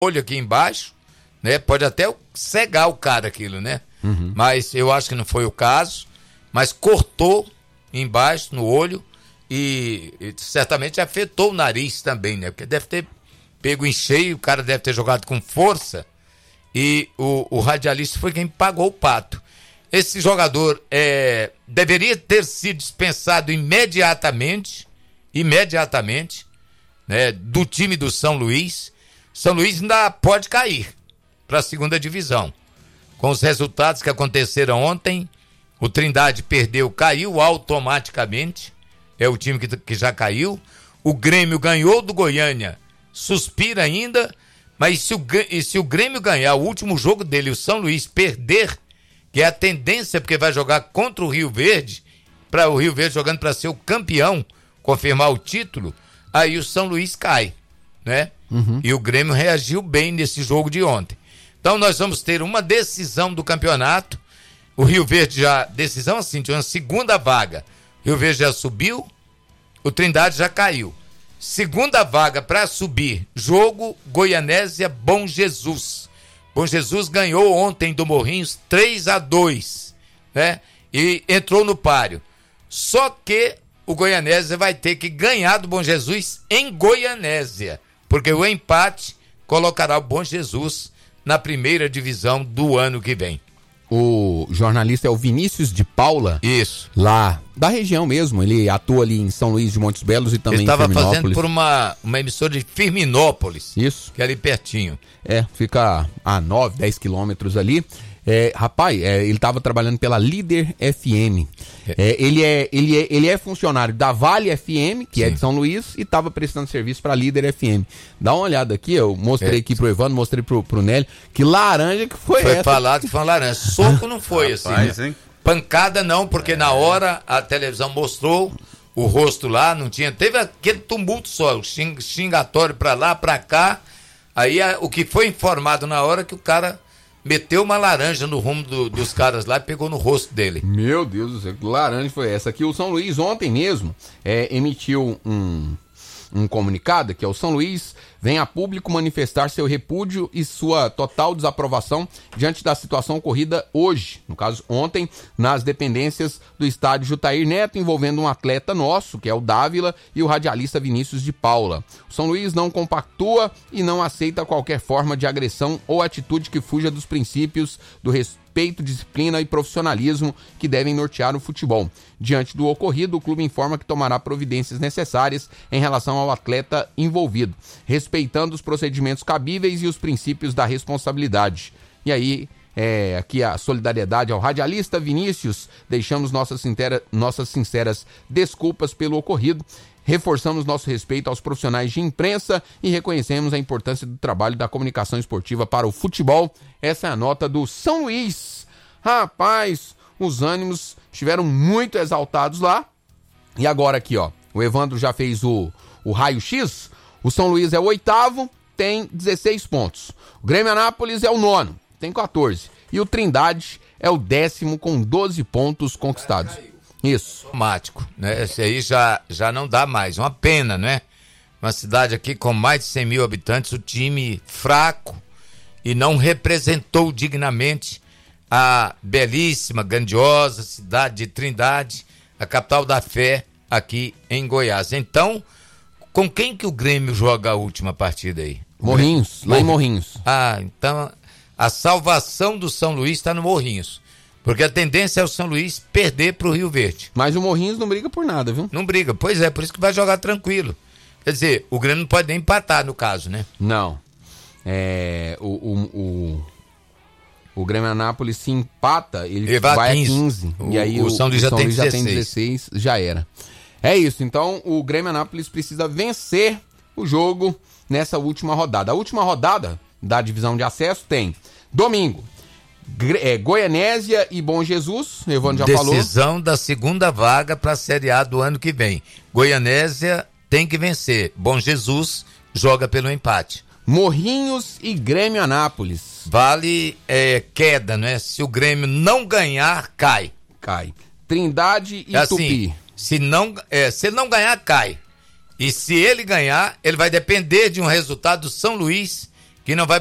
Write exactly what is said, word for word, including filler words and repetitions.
olho aqui embaixo, né? Pode até cegar o cara aquilo, né? Uhum. Mas eu acho que não foi o caso, mas cortou embaixo no olho e, e certamente afetou o nariz também, né? Porque deve ter pego em cheio, o cara deve ter jogado com força e o, o radialista foi quem pagou o pato. Esse jogador é, deveria ter sido dispensado imediatamente, imediatamente, né, do time do São Luís. São Luís ainda pode cair para a segunda divisão. Com os resultados que aconteceram ontem, o Trindade perdeu, caiu automaticamente, é o time que, que já caiu. O Grêmio ganhou do Goiânia, suspira ainda, mas se o, e se o Grêmio ganhar o último jogo dele, o São Luís perder, que é a tendência, porque vai jogar contra o Rio Verde, para o Rio Verde jogando para ser o campeão, confirmar o título, aí o São Luís cai, né? Uhum. E o Grêmio reagiu bem nesse jogo de ontem. Então nós vamos ter uma decisão do campeonato. O Rio Verde já, decisão assim, tinha uma segunda vaga. O Rio Verde já subiu, o Trindade já caiu. Segunda vaga para subir, jogo Goianésia Bom Jesus. Bom Jesus ganhou ontem do Morrinhos três a dois, né? E entrou no páreo. Só que o Goianésia vai ter que ganhar do Bom Jesus em Goianésia, porque o empate colocará o Bom Jesus na primeira divisão do ano que vem. O jornalista é o Vinícius de Paula. Isso. Lá da região mesmo, ele atua ali em São Luís de Montes Belos e também em Firminópolis. Ele estava Firminópolis. fazendo por uma, uma emissora de Firminópolis. Isso. Que é ali pertinho. É, fica a nove, dez quilômetros ali. É, rapaz, é, ele estava trabalhando pela Líder F M. É, ele, é, ele, é, ele é funcionário da Vale F M, que Sim. é de São Luís, e estava prestando serviço para a Líder F M. Dá uma olhada aqui, eu mostrei é. aqui pro Evandro, mostrei pro, pro Nélio, que laranja que foi, foi essa. Foi falado que foi uma laranja. Soco não foi Rapaz, assim, né? Hein? Pancada não, porque é. na hora a televisão mostrou o rosto lá, não tinha, teve aquele tumulto só, o xing, xingatório para lá, para cá. Aí a, o que foi informado na hora é que o cara meteu uma laranja no rumo do, dos caras lá e pegou no rosto dele. Meu Deus do céu, que laranja foi essa? Aqui o São Luís ontem mesmo é, emitiu um, um comunicado que é o São Luís vem a público manifestar seu repúdio e sua total desaprovação diante da situação ocorrida hoje, no caso ontem, nas dependências do estádio Jutair Neto, envolvendo um atleta nosso, que é o Dávila, e o radialista Vinícius de Paula. O São Luís não compactua e não aceita qualquer forma de agressão ou atitude que fuja dos princípios do respeito, disciplina e profissionalismo que devem nortear o futebol. Diante do ocorrido, o clube informa que tomará providências necessárias em relação ao atleta envolvido, respeitando os procedimentos cabíveis e os princípios da responsabilidade. E aí, é, aqui a solidariedade ao radialista Vinícius, deixamos nossas, sincera, nossas sinceras desculpas pelo ocorrido, reforçamos nosso respeito aos profissionais de imprensa e reconhecemos a importância do trabalho da comunicação esportiva para o futebol. Essa é a nota do São Luís. Rapaz, os ânimos estiveram muito exaltados lá. E agora aqui, ó, o Evandro já fez o, o raio-x. O São Luís é o oitavo, tem dezesseis pontos. O Grêmio Anápolis é o nono, tem quatorze. E o Trindade é o décimo com doze pontos conquistados. Isso. Automático, né? Esse aí já, já não dá mais. Uma pena, né? Uma cidade aqui com mais de cem mil habitantes, o time fraco e não representou dignamente a belíssima, grandiosa cidade de Trindade, a capital da fé aqui em Goiás. Então, com quem que o Grêmio joga a última partida aí? Morrinhos, lá em Morrinhos. Ah, então a salvação do São Luís está no Morrinhos. Porque a tendência é o São Luís perder pro Rio Verde. Mas o Morrinhos não briga por nada, viu? Não briga, pois é, por isso que vai jogar tranquilo. Quer dizer, o Grêmio não pode nem empatar no caso, né? Não. É, o, o, o, o Grêmio Anápolis se empata, ele, ele vai, vai quinze. A quinze. O, e aí o, o São Luís já, tem já tem dezesseis, já era. É isso, então o Grêmio Anápolis precisa vencer o jogo nessa última rodada. A última rodada da divisão de acesso tem domingo. É, Goianésia e Bom Jesus, o Evandro já Decisão falou. Decisão da segunda vaga para a Série A do ano que vem. Goianésia tem que vencer. Bom Jesus joga pelo empate. Morrinhos e Grêmio Anápolis. Vale é, queda, né? Se o Grêmio não ganhar, cai. Cai. Trindade e é assim, Tupi. Se, não, é, se ele não ganhar, cai. E se ele ganhar, ele vai depender de um resultado do São Luís, que não vai